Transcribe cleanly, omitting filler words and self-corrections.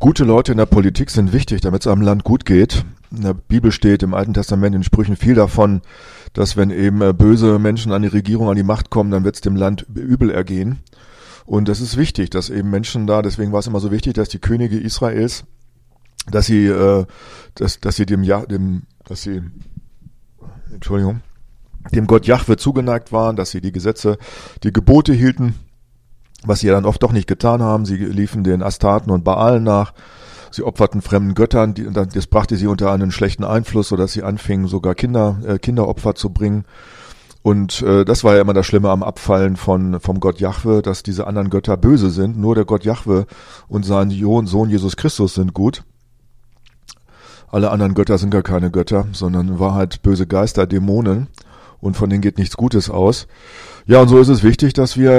Gute Leute in der Politik sind wichtig, damit es einem Land gut geht. In der Bibel steht im Alten Testament in Sprüchen viel davon, dass wenn eben böse Menschen an die Regierung, an die Macht kommen, dann wird es dem Land übel ergehen. Und das ist wichtig, dass eben Menschen da, deswegen war es immer so wichtig, dass die Könige Israels, dass sie dem Gott Jahwe zugeneigt waren, dass sie die Gesetze, die Gebote hielten, was sie ja dann oft doch nicht getan haben. Sie liefen den Astarten und Baalen nach. Sie opferten fremden Göttern. Das brachte sie unter einen schlechten Einfluss, sodass sie anfingen, sogar Kinderopfer zu bringen. Und das war ja immer das Schlimme am Abfallen vom Gott Jahwe, dass diese anderen Götter böse sind. Nur der Gott Jahwe und sein Sohn Jesus Christus sind gut. Alle anderen Götter sind gar keine Götter, sondern in Wahrheit böse Geister, Dämonen. Und von denen geht nichts Gutes aus. Ja, und so ist es wichtig, dass wir